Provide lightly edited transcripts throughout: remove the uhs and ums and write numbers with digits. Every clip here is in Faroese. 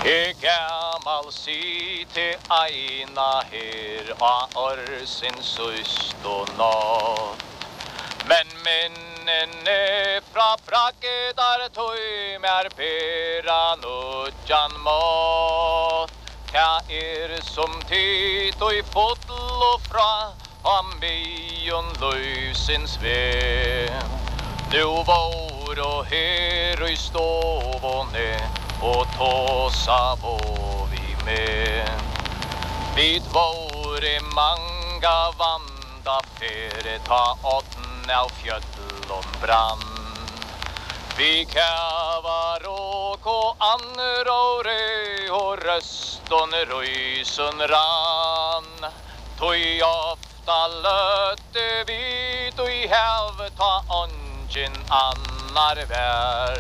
Gammal si til eina her av orsin sust og natt. Men minnene fra brakedar tøy mer pera nudjan mat. Ta som tid og fotlo fra ambion løysins ve. Nu var og her og stovåne og tåsa var vi med. Vid våre manga vanda fere ta åtten av fjöllon brann. Vi kava råk og anrore og röston röjsun rann. Tøy ofta løtte vi tøy hev ta ongen annar vær.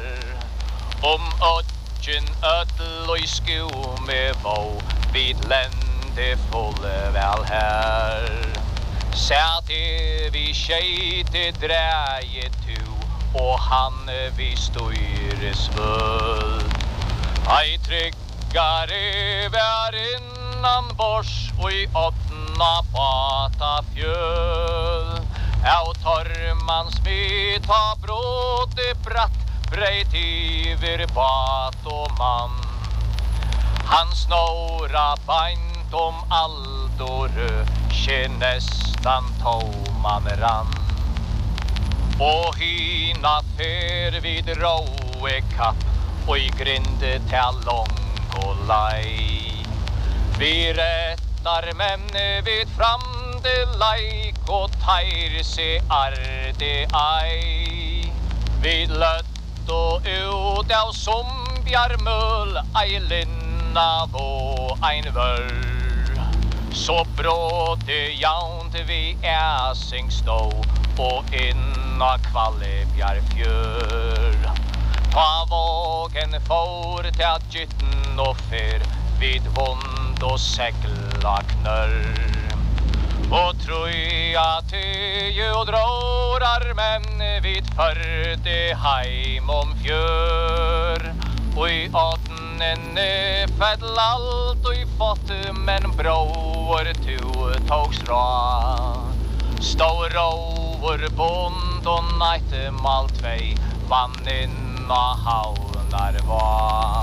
Ötjen ödloj sko med vå vid lände fulle väl här. Säte vi tjejte dräje tu och han vi styres völd. Aj tryggare vär innan bors och i åttna pata fjöl. Au torman smitt ha bråte bratt breit iver bat og mann. Han snåra beint om aldore, skje nestan tåman rann. Og hina fer vid råe kapp, og i grinde til lång og lei. Vi rättar men vid framde leik, og teir se arde ei. Vid løtt og ut av sombjarmøl, ei linna og ein vør. Så bråte jaunt vi æsing stå, og inna kvallebjar fjør. Ta vågen for til gytten og fer, vid vond og segla knørr. Og troja til og drårar, men vid förde heim om fjör. Og i åttnene fedl alt og i fått, men bror to togs ra. Stå rover bond og neitte mal tvei, vann inna havnar var.